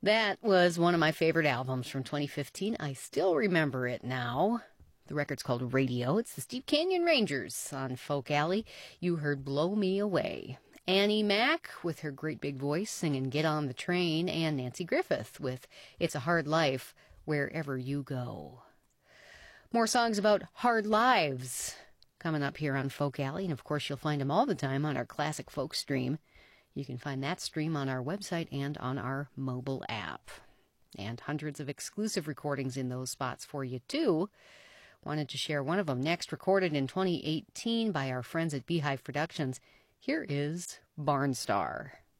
That was one of my favorite albums from 2015. I still remember it now. The record's called Radio. It's the Steep Canyon Rangers on Folk Alley. You heard Blow Me Away. Annie Mac with her great big voice singing Get on the Train, and Nancy Griffith with It's a Hard Life Wherever You Go. More songs about hard lives coming up here on Folk Alley, and of course you'll find them all the time on our Classic Folk stream. You can find that stream on our website and on our mobile app. And hundreds of exclusive recordings in those spots for you, too. Wanted to share one of them next, recorded in 2018 by our friends at Beehive Productions. Here is Barnstar.